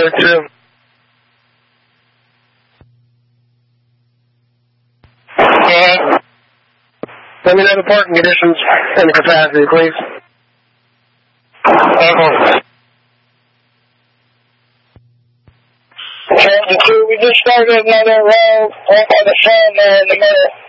2. Let me know the parking conditions and the capacity, please. Chapter 2, we just started another round on the front there in the middle.